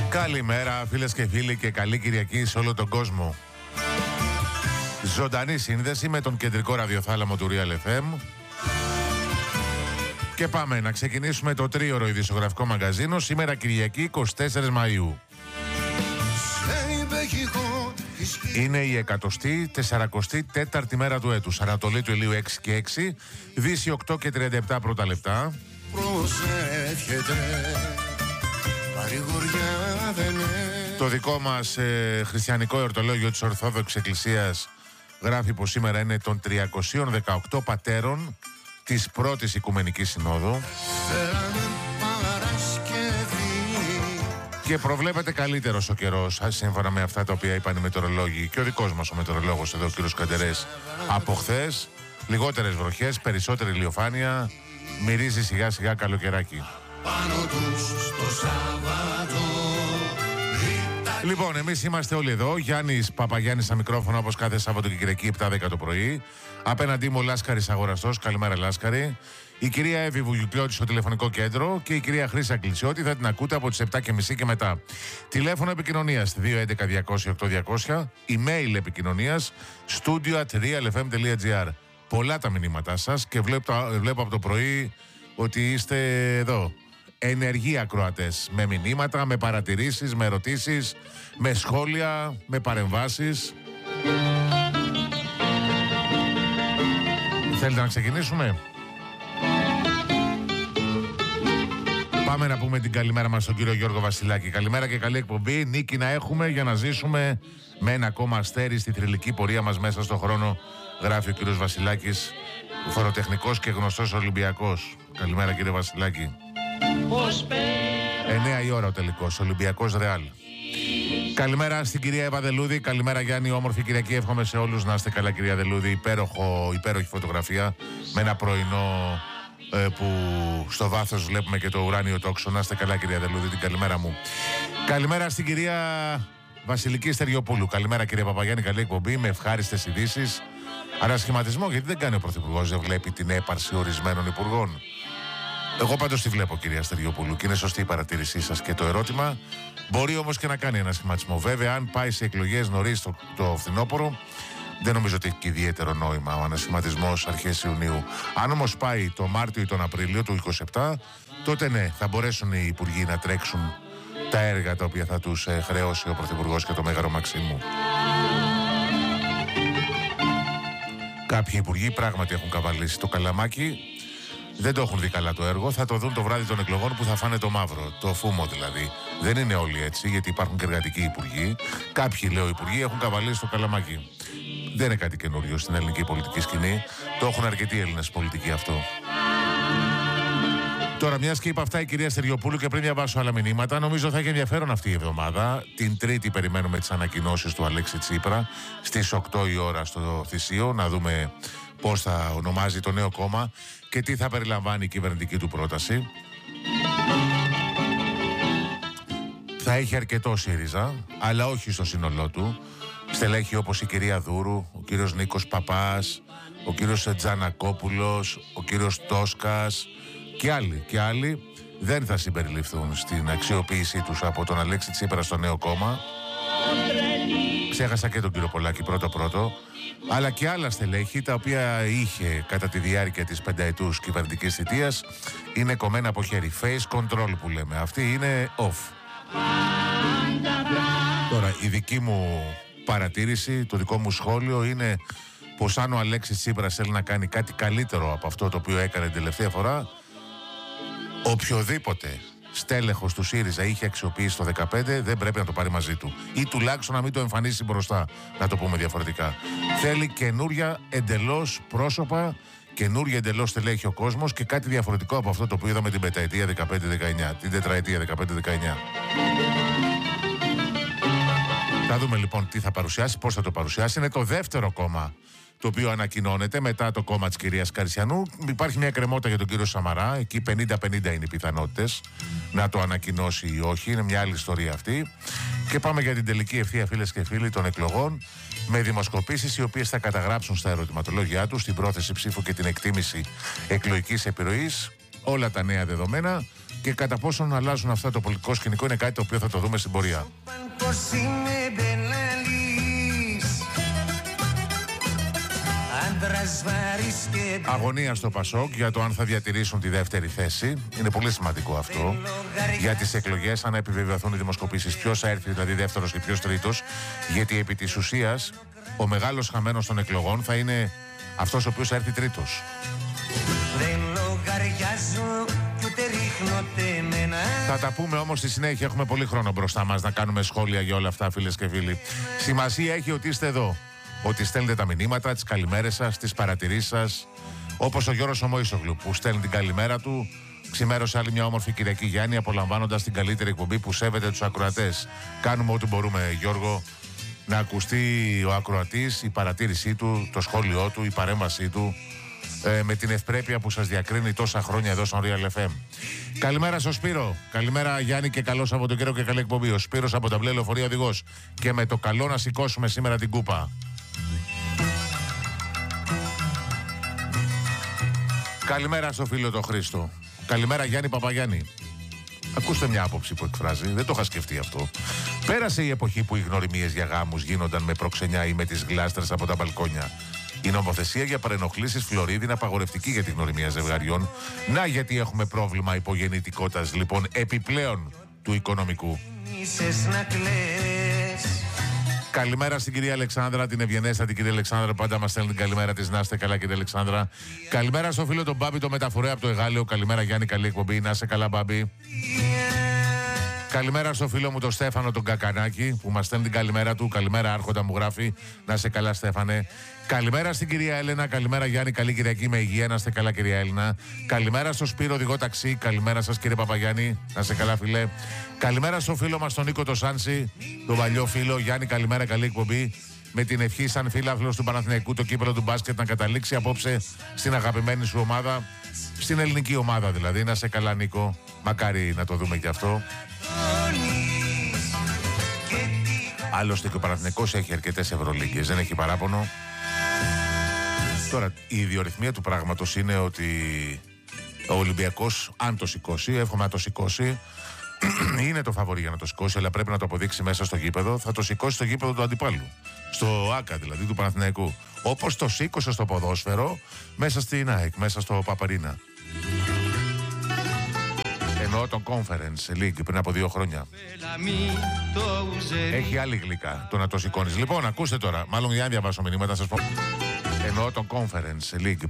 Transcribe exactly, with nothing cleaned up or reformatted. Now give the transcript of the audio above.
Καλημέρα φίλες και φίλοι και καλή Κυριακή σε όλο τον κόσμο. Ζωντανή σύνδεση με τον κεντρικό ραδιοθάλαμο του Real εφ εμ. Και πάμε να ξεκινήσουμε το τρίωρο ειδησιογραφικό μαγκαζίνο σήμερα Κυριακή εικοστή τέταρτη Μαΐου. Είναι η εκατοστή τεσσαρακοστή τέταρτη μέρα του έτους. Ανατολή του ηλίου έξι και έξι, Δύση οκτώ και τριάντα επτά πρώτα λεπτά. Το δικό μας ε, χριστιανικό εορτολόγιο της Ορθόδοξης Εκκλησίας γράφει πως σήμερα είναι των τριακοσίων δεκαοκτώ πατέρων της πρώτης Οικουμενικής Συνόδου και προβλέπεται καλύτερος ο καιρός σύμφωνα με αυτά τα οποία είπαν οι μετεωρολόγοι και ο δικός μας ο μετεωρολόγος εδώ ο κύριος Καντερές από χθες. Λιγότερες βροχές, περισσότερη ηλιοφάνεια, μυρίζει σιγά σιγά καλοκαιράκι. Πάνω τους το Σάββατο. Λοιπόν, εμείς είμαστε όλοι εδώ. Γιάννης Παπαγιάννης στα μικρόφωνα όπως κάθε Σάββατο και Κυριακή επτά δέκα το πρωί. Απέναντί μου ο Λάσκαρης Αγοραστός. Καλημέρα Λάσκαρη. Η κυρία Εύη Βουγιουκλιώτη στο τηλεφωνικό κέντρο και η κυρία Χρύσα Κλεισιώτη θα την ακούτε από τις επτά και μισή και μετά. Τηλέφωνο επικοινωνίας δύο έντεκα διακόσια οκτώ διακόσια. Email επικοινωνίας studio at realfm.gr. Πολλά τα μηνύματά σας και βλέπω, βλέπω από το πρωί ότι είστε εδώ. Ενεργοί ακροατές, με μηνύματα, με παρατηρήσεις, με ερωτήσεις, με σχόλια, με παρεμβάσεις. Θέλετε να ξεκινήσουμε? Πάμε να πούμε την καλημέρα μας στον κύριο Γιώργο Βασιλάκη. Καλημέρα και καλή εκπομπή. Νίκη να έχουμε για να ζήσουμε με ένα ακόμα αστέρι στη θρυλική πορεία μας μέσα στον χρόνο, γράφει ο κύριος Βασιλάκης, φοροτεχνικός και γνωστός Ολυμπιακός. Καλημέρα κύριε Βασιλάκη. εννιά η ώρα ο τελικός, Ολυμπιακός Ρεάλ. Καλημέρα στην κυρία Εύα Δελούδη. Καλημέρα Γιάννη, όμορφη Κυριακή. Εύχομαι σε όλους να είστε καλά κυρία Δελούδη. Υπέροχο, υπέροχη φωτογραφία με ένα πρωινό ε, που στο βάθος βλέπουμε και το ουράνιο τόξο. Να είστε καλά κυρία Δελούδη, την καλημέρα μου. Καλημέρα στην κυρία Βασιλική Στεριοπούλου. Καλημέρα κυρία Παπαγιάννη, καλή εκπομπή με ευχάριστες ειδήσεις. Ανασχηματισμό, γιατί δεν κάνει ο Πρωθυπουργός, δεν βλέπει την έπαρση ορισμένων υπουργών? Εγώ πάντως τη βλέπω κυρία Στεριοπούλου και είναι σωστή η παρατήρησή σας και το ερώτημα. Μπορεί όμως και να κάνει ένα σχηματισμό. Βέβαια, αν πάει σε εκλογές νωρίς το, το φθινόπωρο, δεν νομίζω ότι έχει και ιδιαίτερο νόημα ο ανασχηματισμός αρχές Ιουνίου. Αν όμως πάει το Μάρτιο ή τον Απρίλιο του είκοσι επτά, τότε ναι, θα μπορέσουν οι υπουργοί να τρέξουν τα έργα τα οποία θα τους ε, χρέωσε ο Πρωθυπουργός και το Μέγαρο Μαξίμου. Κάποιοι υπουργοί πράγματι έχουν καβαλήσει το καλαμάκι. Δεν το έχουν δει καλά το έργο, θα το δουν το βράδυ των εκλογών που θα φάνε το μαύρο, το φούμο δηλαδή. Δεν είναι όλοι έτσι, γιατί υπάρχουν και εργατικοί υπουργοί. Κάποιοι, λέω, υπουργοί έχουν καβαλήσει το καλαμάκι. Δεν είναι κάτι καινούριο στην ελληνική πολιτική σκηνή. Το έχουν αρκετοί Έλληνες πολιτικοί αυτό. Τώρα, μιας και είπα αυτά η κυρία Στεριοπούλου και πριν διαβάσω άλλα μηνύματα, νομίζω θα έχει ενδιαφέρον αυτή η εβδομάδα. Την Τρίτη περιμένουμε τις ανακοινώσεις του Αλέξη Τσίπρα στις οκτώ η ώρα στο Θησίο, να δούμε πώς θα ονομάζει το νέο κόμμα και τι θα περιλαμβάνει η κυβερνητική του πρόταση. Θα έχει αρκετό ΣΥΡΙΖΑ, αλλά όχι στο σύνολό του. Στελέχη όπως η κυρία Δούρου, ο κύριος Νίκος Παπάς, ο κύριος Τζανακόπουλος, ο κύριος Τόσκας και άλλοι και άλλοι δεν θα συμπεριληφθούν στην αξιοποίησή τους από τον Αλέξη Τσίπρα στο νέο κόμμα. Ξέχασα και τον κύριο Πολάκη πρώτο-πρώτο, αλλά και άλλα στελέχη τα οποία είχε κατά τη διάρκεια της πενταετούς κυβερνητικής θητείας είναι κομμένα από χέρι. Face control που λέμε. Αυτή είναι off. Τώρα η δική μου παρατήρηση, το δικό μου σχόλιο είναι πως αν ο Αλέξης Τσίπρας θέλει να κάνει κάτι καλύτερο από αυτό το οποίο έκανε την τελευταία φορά, οποιοδήποτε στέλεχος του ΣΥΡΙΖΑ είχε αξιοποιήσει το δεκαπέντε δεν πρέπει να το πάρει μαζί του. Ή τουλάχιστον να μην το εμφανίσει μπροστά, να το πούμε διαφορετικά. Θέλει καινούρια εντελώς πρόσωπα, καινούρια εντελώς στελέχη ο κόσμος και κάτι διαφορετικό από αυτό το που είδαμε την πενταετία δεκαπέντε δεκαεννιά, την τετραετία δεκαπέντε δεκαεννιά. Θα δούμε λοιπόν τι θα παρουσιάσει, πώς θα το παρουσιάσει. Είναι το δεύτερο κόμμα το οποίο ανακοινώνεται μετά το κόμμα της κυρίας Καρισιανού. Υπάρχει μια κρεμότητα για τον κύριο Σαμαρά. Εκεί πενήντα πενήντα είναι οι πιθανότητες να το ανακοινώσει ή όχι. Είναι μια άλλη ιστορία αυτή. Και πάμε για την τελική ευθεία, φίλες και φίλοι, των εκλογών. Με δημοσκοπήσεις οι οποίες θα καταγράψουν στα ερωτηματολόγια τους την πρόθεση ψήφου και την εκτίμηση εκλογικής επιρροής. Όλα τα νέα δεδομένα και κατά πόσον αλλάζουν αυτά το πολιτικό σκηνικό είναι κάτι το οποίο θα το δούμε στην πορεία. Αγωνία στο Πασόκ για το αν θα διατηρήσουν τη δεύτερη θέση. Είναι πολύ σημαντικό αυτό για τις εκλογές, αν επιβεβαιωθούν οι δημοσκοπήσεις, ποιος θα έρθει δηλαδή δεύτερος και ποιος τρίτος, γιατί επί της ουσίας ο μεγάλος χαμένος των εκλογών θα είναι αυτός ο οποίος θα έρθει τρίτος. Θα τα πούμε όμως στη συνέχεια, έχουμε πολύ χρόνο μπροστά μας να κάνουμε σχόλια για όλα αυτά, φίλες και φίλοι. Σημασία έχει ότι είστε εδώ, ότι στέλνετε τα μηνύματα, τις καλημέρες σας, τις παρατηρήσεις σας, όπως ο Γιώργος ο Μωΐσογλου που στέλνει την καλημέρα του. Ξημέρωσε άλλη μια όμορφη Κυριακή, Γιάννη, απολαμβάνοντας την καλύτερη εκπομπή που σέβεται τους ακροατές. Κάνουμε ό,τι μπορούμε, Γιώργο, να ακουστεί ο ακροατής, η παρατήρησή του, το σχόλιο του, η παρέμβασή του, ε, με την ευπρέπεια που σας διακρίνει τόσα χρόνια εδώ στον Real εφ εμ. Καλημέρα στο Σπύρο. Καλημέρα, Γιάννη, και καλό Σαββατοκύριακο και καλή εκπομπή. Ο Σπύρος από τα Μπλε Λεωφορεία οδηγός. Και με το καλό να σηκώσουμε σήμερα την κούπα. Καλημέρα στο φίλο το Χρήστο. Καλημέρα, Γιάννη Παπαγιάννη. Ακούστε μια άποψη που εκφράζει, δεν το είχα σκεφτεί αυτό. Πέρασε η εποχή που οι γνωριμίες για γάμους γίνονταν με προξενιά ή με τις γλάστρες από τα μπαλκόνια. Η νομοθεσία για παρενοχλήσεις φλωρίδι είναι απαγορευτική για τη γνωριμία ζευγαριών. Να γιατί έχουμε πρόβλημα υπογεννητικότητας, λοιπόν, επιπλέον του οικονομικού. Καλημέρα στην κυρία Αλεξάνδρα, την ευγενέστατη κυρία Αλεξάνδρα, πάντα μας στέλνει την καλημέρα της. Να είστε καλά, κυρία Αλεξάνδρα. Καλημέρα στο φίλο τον Μπάμπη, το μεταφορέα από το Εγάλεο. Καλημέρα, Γιάννη, καλή εκπομπή. Να είστε καλά, Μπάμπη. Καλημέρα στο φίλο μου τον Στέφανο τον Κακανάκη που μας στέλνει την καλημέρα του. Καλημέρα, Άρχοντα μου γράφει. Να είστε καλά, Στέφανε. Καλημέρα στην κυρία Έλενα. Καλημέρα, Γιάννη. Καλή Κυριακή με υγεία. Να είστε καλά, κυρία Έλενα. Καλημέρα στο Σπύρο, οδηγό ταξί. Καλημέρα σας, κύριε Παπαγιάννη. Να είστε καλά, φίλε. Καλημέρα στο φίλο μας τον Νίκο το Σάνση, τον παλιό φίλο. Γιάννη, καλημέρα, καλή εκπομπή. Με την ευχή, σαν φίλαθλος του Παναθηναϊκού, το κύπελλο του μπάσκετ να καταλήξει απόψε στην αγαπημένη σου ομάδα. Στην ελληνική ομάδα δηλαδή. Να είστε καλά, Νίκο. Μακάρι να το δούμε κι αυτό. Άλλωστε και ο Παναθηναϊκός έχει αρκετές Ευρωλίγκες, δεν έχει παράπονο. Τώρα, η ιδιορυθμία του πράγματος είναι ότι ο Ολυμπιακός, αν το σηκώσει, εύχομαι να το σηκώσει, είναι το φαβορί για να το σηκώσει, αλλά πρέπει να το αποδείξει μέσα στο γήπεδο. Θα το σηκώσει στο γήπεδο του αντιπάλου. Στο ΆΚΑ δηλαδή, του Παναθηναϊκού. Όπως το σήκωσε στο ποδόσφαιρο μέσα στην ΑΕΚ, μέσα στο Παπαρίνα. Εννοώ τον Conference League πριν από δύο χρόνια. Έχει άλλη γλυκά το να το σηκώνεις. Λοιπόν, ακούστε τώρα, μάλλον για να διαβάσω μηνύματα, σας πω. Εννοώ τον Conference League.